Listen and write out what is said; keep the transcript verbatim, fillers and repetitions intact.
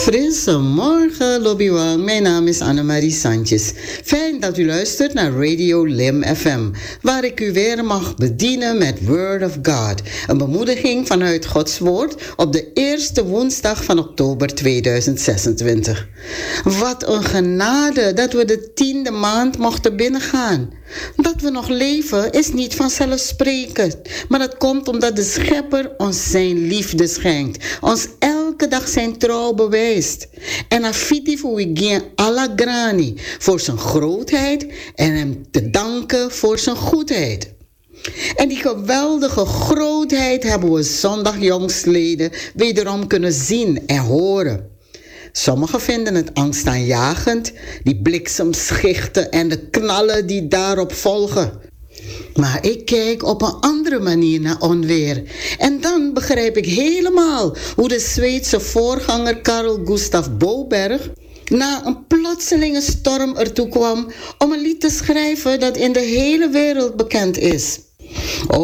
Frisse morgen, Lobbywan. Mijn naam is Annemarie Sanchez. Fijn dat u luistert naar Radio Lim F M, waar ik u weer mag bedienen met Word of God. Een bemoediging vanuit Gods Woord op de eerste woensdag van oktober tweeduizend zesentwintig. Wat een genade dat we de tiende maand mochten binnengaan. Dat we nog leven is niet vanzelfsprekend, maar dat komt omdat de Schepper ons zijn liefde schenkt, ons elke dag zijn trouw bewijst. En afiti voor we geen alla grani voor zijn grootheid en hem te danken voor zijn goedheid. En die geweldige grootheid hebben we zondag jongstleden wederom kunnen zien en horen. Sommigen vinden het angstaanjagend, die bliksemschichten en de knallen die daarop volgen. Maar ik kijk op een andere manier naar onweer. En dan begrijp ik helemaal hoe de Zweedse voorganger Carl Gustav Boberg na een plotselinge storm ertoe kwam om een lied te schrijven dat in de hele wereld bekend is.